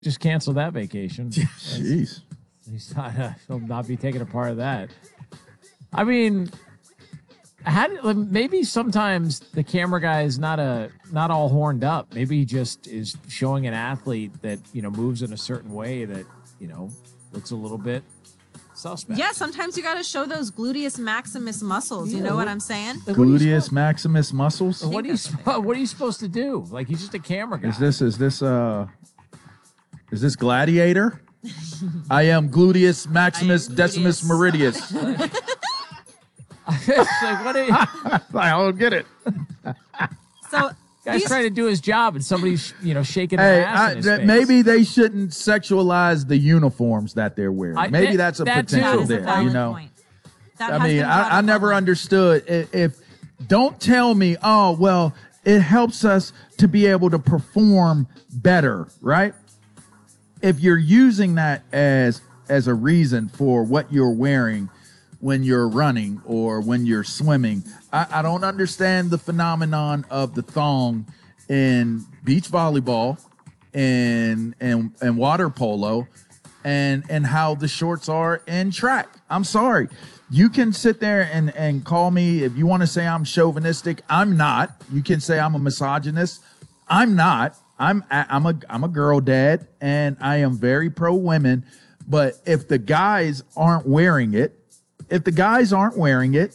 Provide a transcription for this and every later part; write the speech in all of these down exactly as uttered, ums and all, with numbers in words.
just cancel that vacation. Jeez. He's not, uh, he'll not be taking a part of that. I mean, how did, maybe sometimes the camera guy is not a not all horned up. Maybe he just is showing an athlete that, you know, moves in a certain way that, you know, looks a little bit suspect. Yeah, sometimes you got to show those gluteus maximus muscles. Yeah, you know what, what I'm saying? Gluteus maximus muscles. What are you What are you supposed to do? Like, he's just a camera guy. Is this is this uh is this Gladiator? I am Gluteus Maximus am Decimus gluteus. Meridius. It's like, what are you, I don't get it. So guy's these- trying to do his job, and somebody's, you know, shaking Hey, their ass I, in his that- face. maybe they shouldn't sexualize the uniforms that they're wearing. I- maybe that- that's a that too. that potential is a there. valid You know, point. That I has mean, been brought I, I up never online. understood if, if don't tell me, oh well, it helps us to be able to perform better, right? If you're using that as as a reason for what you're wearing when you're running or when you're swimming, I, I don't understand the phenomenon of the thong in beach volleyball and and and water polo and and how the shorts are in track. I'm sorry. You can sit there and and call me if you want to say I'm chauvinistic. I'm not. You can say I'm a misogynist. I'm not. I'm I'm a I'm a girl dad and I am very pro women. But if the guys aren't wearing it, if the guys aren't wearing it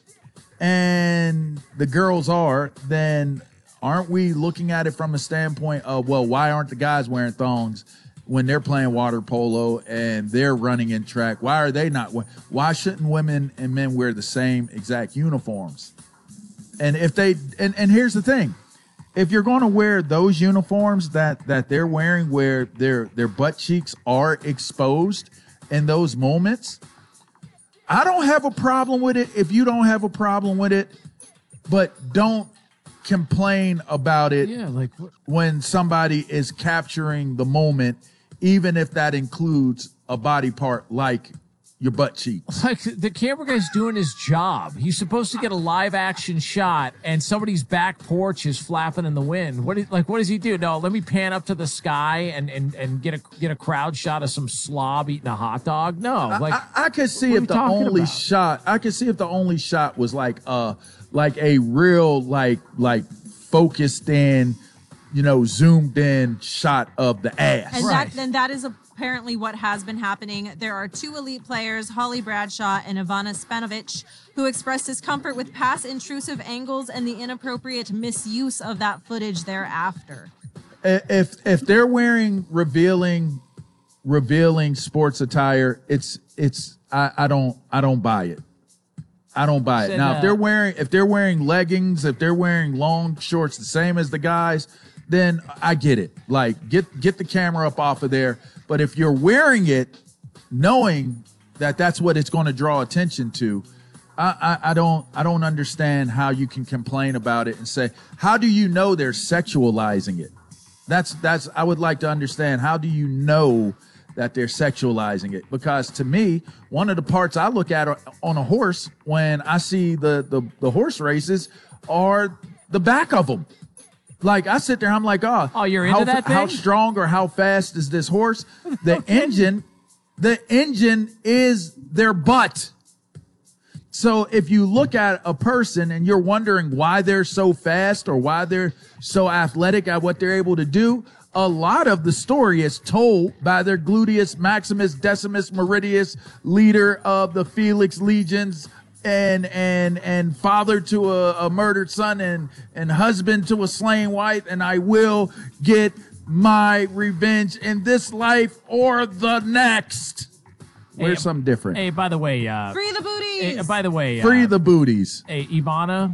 and the girls are, then aren't we looking at it from a standpoint of, well, why aren't the guys wearing thongs when they're playing water polo and they're running in track? Why are they not? Why shouldn't women and men wear the same exact uniforms? And if they, and, and here's the thing, if you're going to wear those uniforms that, that they're wearing where their, their butt cheeks are exposed in those moments, I don't have a problem with it if you don't have a problem with it, but don't complain about it Yeah, like what? when somebody is capturing the moment, even if that includes a body part like your butt cheeks. Like, the camera guy's doing his job. He's supposed to get a live action shot, and somebody's back porch is flapping in the wind. What is, like, what does he do? No, let me pan up to the sky and and, and get a get a crowd shot of some slob eating a hot dog. No, like I, I could see what are if we the talking only about? shot, I could see if the only shot was like uh like a real like like focused in, you know, zoomed in shot of the ass. And Right. that and that is apparently what has been happening. There are two elite players, Holly Bradshaw and Ivana Spanovic, who expressed discomfort with past intrusive angles and the inappropriate misuse of that footage thereafter. if if they're wearing revealing revealing sports attire, it's it's I, I don't I don't buy it. I don't buy it. Said, Now, uh, if they're wearing if they're wearing leggings, if they're wearing long shorts the same as the guys, then I get it. Like get get the camera up off of there. But if you're wearing it knowing that that's what it's going to draw attention to, I, I, I don't I don't understand how you can complain about it and say, how do you know they're sexualizing it? That's that's I would like to understand, how do you know that they're sexualizing it? Because to me, one of the parts I look at on a horse when I see the the, the horse races are the back of them. Like I sit there, I'm like, oh, Oh, you're into how, that how thing? strong or how fast is this horse? The engine, the engine is their butt. So if you look at a person and you're wondering why they're so fast or why they're so athletic at what they're able to do, a lot of the story is told by their gluteus maximus decimus meridius, leader of the Felix Legions, and and and father to a, a murdered son, and and husband to a slain wife, and I will get my revenge in this life or the next. Where's Hey, something different? Hey, by the way, uh, Free the booties! hey, by the way, Free uh, the booties. hey, Ivana.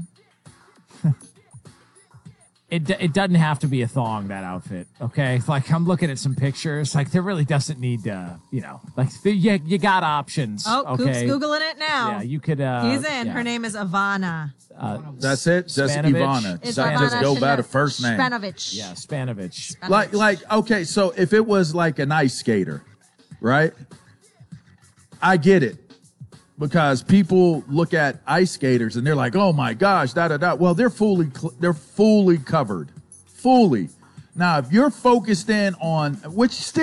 It, d- it doesn't have to be a thong, that outfit, okay? Like, I'm looking at some pictures. Like, there really doesn't need to, you know, like, the, you, you got options, Oh, Coop's okay? Googling it now. Yeah, you could, uh... He's in. yeah. Her name is Ivana. Uh, That's it. Just Spanovich? Ivana. It's Just, Ivana just go by the Shana- first name. Spanovich. yeah, Spanovich. Like, like, okay, so if it was like an ice skater, right? I get it. Because people look at ice skaters and they're like, "Oh my gosh, da da da." Well, they're fully cl- they're fully covered, fully. Now, if you're focused in on, which still